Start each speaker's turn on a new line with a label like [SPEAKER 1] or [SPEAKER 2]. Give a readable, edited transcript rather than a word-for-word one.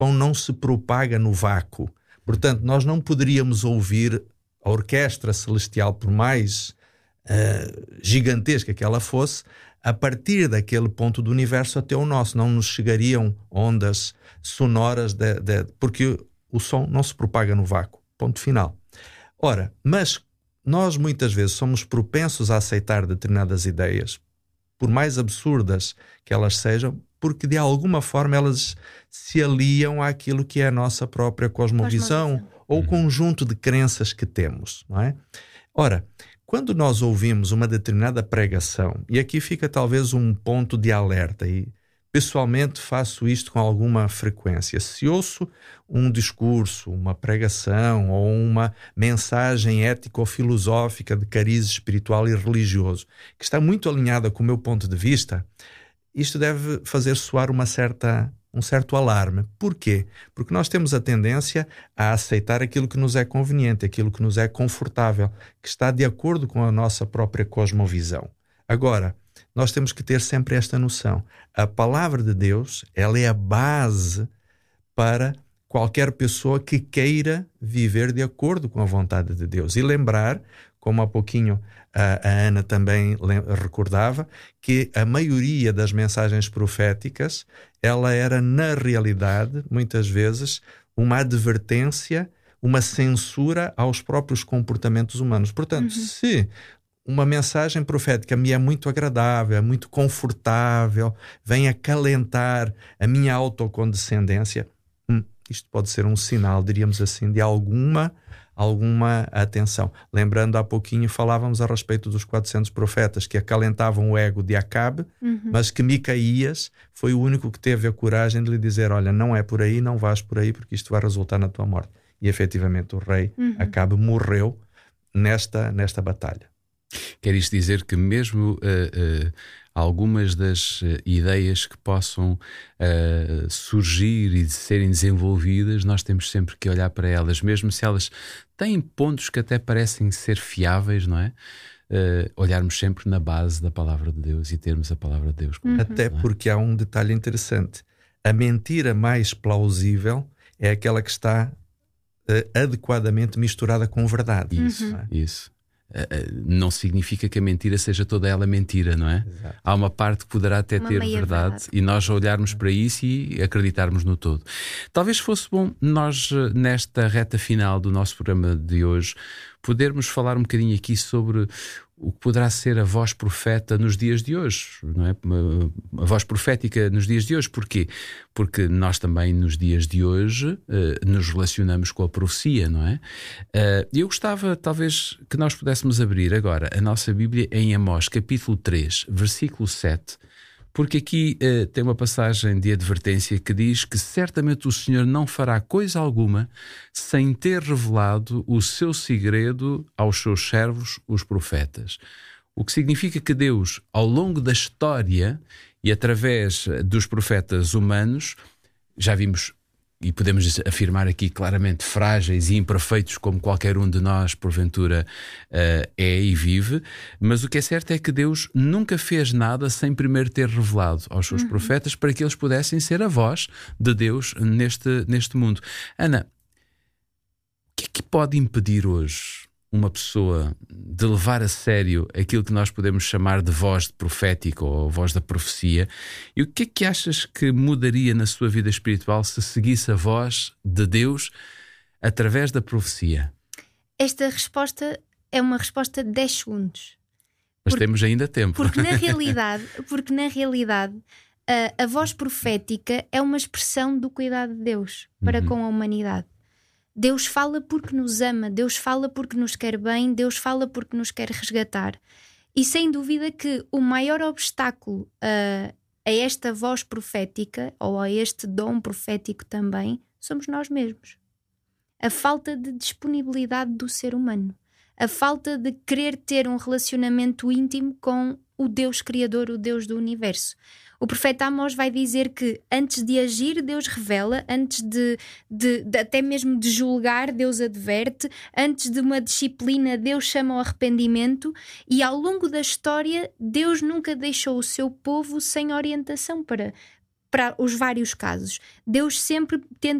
[SPEAKER 1] pão não se propaga no vácuo. Portanto, nós não poderíamos ouvir a orquestra celestial, por mais gigantesca que ela fosse, a partir daquele ponto do universo até o nosso. Não nos chegariam ondas sonoras, porque o som não se propaga no vácuo. Ponto final. Ora, mas nós muitas vezes somos propensos a aceitar determinadas ideias, por mais absurdas que elas sejam, porque de alguma forma elas se aliam àquilo que é a nossa própria cosmovisão ou conjunto de crenças que temos, não é? Ora, quando nós ouvimos uma determinada pregação, e aqui fica talvez um ponto de alerta, e pessoalmente faço isto com alguma frequência. Se ouço um discurso, uma pregação ou uma mensagem ético-filosófica de cariz espiritual e religioso que está muito alinhada com o meu ponto de vista, isto deve fazer soar um certo alarme. Por quê? Porque nós temos a tendência a aceitar aquilo que nos é conveniente, aquilo que nos é confortável, que está de acordo com a nossa própria cosmovisão. Agora, nós temos que ter sempre esta noção. A palavra de Deus, ela é a base para qualquer pessoa que queira viver de acordo com a vontade de Deus. E lembrar, como há pouquinho a Ana também recordava, que a maioria das mensagens proféticas, ela era, na realidade, muitas vezes, uma advertência, uma censura aos próprios comportamentos humanos. Portanto, se uma mensagem profética me é muito agradável, é muito confortável, vem acalentar a minha autocondescendência, isto pode ser um sinal, diríamos assim, de alguma atenção. Lembrando, há pouquinho falávamos a respeito dos 400 profetas que acalentavam o ego de Acabe, mas que Micaías foi o único que teve a coragem de lhe dizer: olha, não é por aí, não vais por aí, porque isto vai resultar na tua morte. E efetivamente o rei Acabe morreu nesta batalha.
[SPEAKER 2] Quer isto dizer que mesmo algumas das ideias que possam surgir e serem desenvolvidas, nós temos sempre que olhar para elas, mesmo se elas têm pontos que até parecem ser fiáveis, não é? Olharmos sempre na base da palavra de Deus e termos a palavra de Deus.
[SPEAKER 1] Até porque há um detalhe interessante. A mentira mais plausível é aquela que está adequadamente misturada com verdade.
[SPEAKER 2] Isso. Não significa que a mentira seja toda ela mentira, não é?
[SPEAKER 1] Exato.
[SPEAKER 2] Há uma parte que poderá até ter verdade e nós olharmos para isso e acreditarmos no todo. Talvez fosse bom nós, nesta reta final do nosso programa de hoje, podermos falar um bocadinho aqui sobre o que poderá ser a voz profeta nos dias de hoje, não é? A voz profética nos dias de hoje. Porquê? Porque nós também nos dias de hoje nos relacionamos com a profecia, não é? Eu gostava talvez que nós pudéssemos abrir agora a nossa Bíblia em Amós, capítulo 3, versículo 7, porque aqui tem uma passagem de advertência que diz que certamente o Senhor não fará coisa alguma sem ter revelado o seu segredo aos seus servos, os profetas. O que significa que Deus, ao longo da história e através dos profetas humanos, já vimos e podemos afirmar aqui claramente frágeis e imperfeitos como qualquer um de nós porventura é e vive, mas o que é certo é que Deus nunca fez nada sem primeiro ter revelado aos seus profetas para que eles pudessem ser a voz de Deus neste mundo. Ana, o que é que pode impedir hoje uma pessoa de levar a sério aquilo que nós podemos chamar de voz profética ou voz da profecia? E o que é que achas que mudaria na sua vida espiritual se seguisse a voz de Deus através da profecia?
[SPEAKER 3] Esta resposta é uma resposta de 10 segundos.
[SPEAKER 2] Mas temos ainda tempo.
[SPEAKER 3] Porque na realidade a voz profética é uma expressão do cuidado de Deus para com a humanidade. Deus fala porque nos ama, Deus fala porque nos quer bem, Deus fala porque nos quer resgatar. E sem dúvida que o maior obstáculo a esta voz profética, ou a este dom profético também, somos nós mesmos. A falta de disponibilidade do ser humano. A falta de querer ter um relacionamento íntimo com o Deus Criador, o Deus do Universo. O profeta Amós vai dizer que antes de agir, Deus revela, antes de até mesmo de julgar, Deus adverte, antes de uma disciplina, Deus chama ao arrependimento, e ao longo da história, Deus nunca deixou o seu povo sem orientação para os vários casos. Deus sempre tenta